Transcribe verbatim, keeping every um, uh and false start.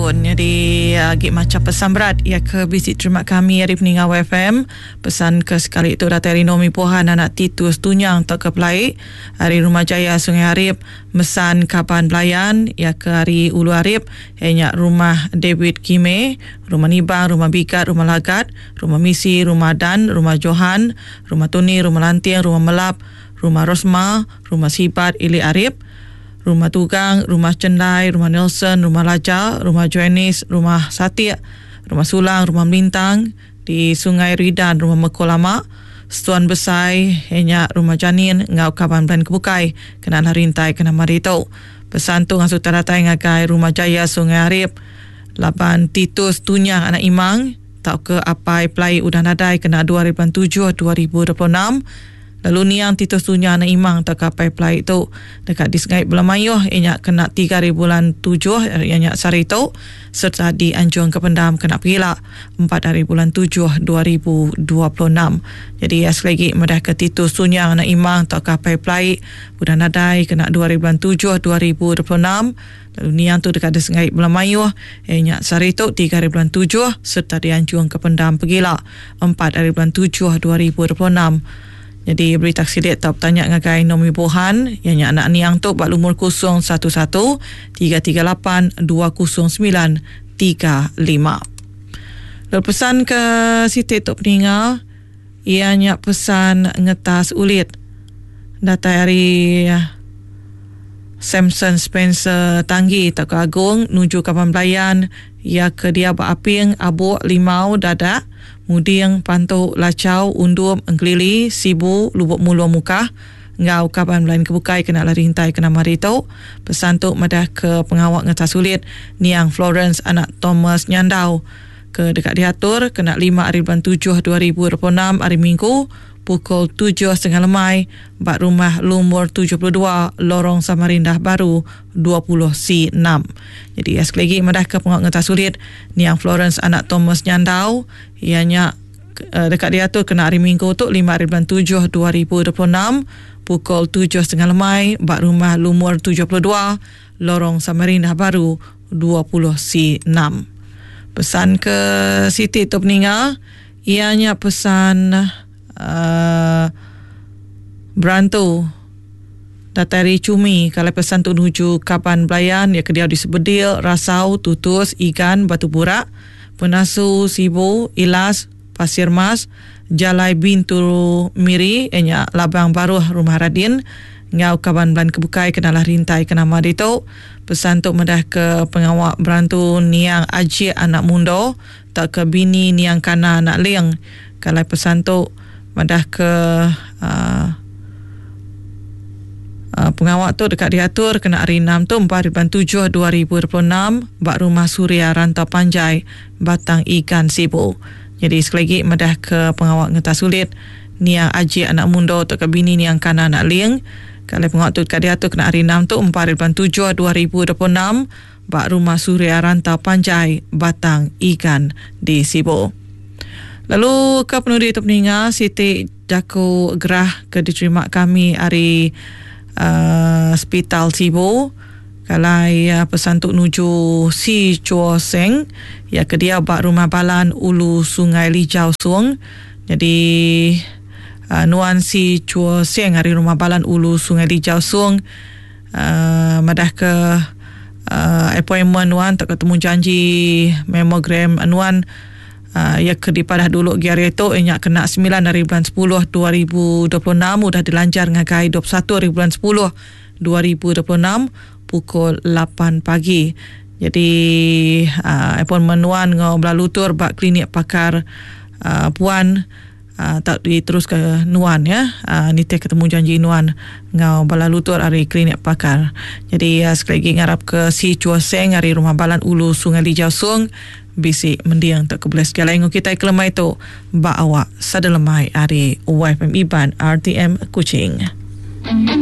telefon. Jadi agak macam pesan berat ya ke visit terima kami hari peninggal F M. Pesan ke sekali itu datang dari Nomi Pohan anak Titus Tunyang tak ke Pelai hari Rumah Jaya Sungai Harip. Mesan kapan pelayan ya ke hari Ulu Harip hanya Rumah David Kime, Rumah Nibang, Rumah Bikat, Rumah Lagat, Rumah Misi, Rumah Dan, Rumah Johan, Rumah Tuni, Rumah Lantiang, Rumah Melap, Rumah Rosma, Rumah Sibat Ili Arif, Rumah Tugang, Rumah Cendai, Rumah Nelson, Rumah Laja, Rumah Joanis, Rumah Satia, Rumah Sulang, Rumah Melintang, di Sungai Ridan, Rumah Mekolama, Setuan Besai, hanya Rumah Janin, Ngau Kaban Plan Kebukai, Kena Larintai, Kena Marito. Pesan tu ngasut teratai ngagai Rumah Jaya Sungai Harip, lapan Titus Tunyang anak Imang, tak ke apai pelai udah nadai kena dua ribu tujuh dua ribu dua puluh enam. Lalu niang Titus Tunyang anak Imang tak kapai pelai itu dekat di Sungai Belamayuh ianya kena tiga hari bulan tujuh ianya sari itu serta di Anjung Kependam kena pegila empat hari bulan tujuh dua ribu dua puluh enam. Jadi sekali lagi medah ke Titus Tunyang anak Imang tak kapai pelai udah nadai kena dua hari bulan tujuh dua ribu dua puluh enam. Lalu niang tu dekat di Sungai Belamayuh ianya sari itu tiga hari bulan tujuh serta di Anjung Kependam pegila empat hari bulan tujuh dua ribu dua puluh enam. Jadi beri taksilit tak bertanya ngagai Nomi Bohan yang anak niang tu bak lumur kosong satu satu tiga tiga lapan dua kosong sembilan tiga lima. Lalu pesan ke Siti Tok Peninggal ianya pesan ngetas ulit data hari Samson Spencer Tanggi tak Agung nuju Kapan Belayan ia ke dia beraping abuk limau dadak Muding, Pantuk, Lacau, Undum, Engkelili, Sibu, Lubuk Mulu Mukah, Ngau Kaban Melain Kebukai kena lari hintai kena marito. Pesan tu madah ke pengawak ngetas sulit niang Florence anak Thomas Nyandau ke dekat diatur kena lima hari bulan tujuh dua ribu dua puluh enam hari Minggu pukul tujuh setengah lemai bak rumah lumur tujuh puluh dua Lorong Samarindah Baru dua puluh C enam. Jadi sekali lagi madah ke pengawak ngetas sulit niang Florence anak Thomas Nyandau ianya uh, dekat dia tu kena hari Minggu tu lima hari bulan tujuh dua ribu dua puluh enam pukul tujuh setengah lemai bak rumah lumur tujuh puluh dua Lorong Samarindah Baru dua puluh C enam. Pesan ke Siti Tok Peninggal ianya pesan uh, berantu datari cumi kalau pesan tu nuju Kapan Belayan ya kediau di Sebedil, Rasau, Tutus, Ikan, Batu Burak, Penasu, Sibu, Ilas, Pasir Mas, Jalai Bintu Miri, enya Labang Baru, Rumah Radin, Ngau Kaban Belan Kebukai, kenalah rintai kena madito. Pesan tu medah ke pengawak berantu niang Aji anak Mundo, tak ke bini niang Kana anak Liang. Kalau pesan tu medah ke uh, Uh, pengawak tu dekat diatur kena hari enam tu empat hari bulan tujuh dua ribu dua puluh enam bak Rumah Suria Rantau Panjai Batang Ikan Sibu. Jadi sekali lagi medah ke pengawak ngetas sulit niang Aji anak Mundo tu ke bini niang Kana anak Liang. Kalau pengawak tu dekat diatur kena hari enam tu empat hari bulan tujuh dua ribu dua puluh enam bak Rumah Suria Rantau Panjai Batang Ikan di Sibu. Lalu ke penudi Tok Peninggal Siti Jaku Gerah ke diterima kami hari Uh, Hospital Sibu kalai uh, pesan tu nuju Si Chua Seng ya ke dia bak Rumah Balan Ulu Sungai Lijau Suang. Jadi uh, nuan Si Chua Seng hari Rumah Balan Ulu Sungai Lijau Suang uh, madah ke uh, appointment nuan tak ketemu janji mammogram nuan. Uh, ya ke di padah dulu giari itu ianya kena sembilan hari bulan sepuluh dua ribu dua puluh enam udah dilancar ngagai dua puluh satu hari bulan sepuluh dua ribu dua puluh enam pukul lapan pagi. Jadi uh, appointment nuan ngau belalutur bak klinik pakar uh, puan uh, tak diterus ke nuan ya. Uh, ni teh ketemu janji nuan ngau belalutur hari klinik pakar. Jadi uh, sekali lagi ngarap ke Si Chua Seng hari Rumah Balan Ulu Sungai Lijau Suang bisi mendiang tak kebelas segala ingo kita kelemai tu ba awak sadalemai hari Y F M Iban R T M Kuching.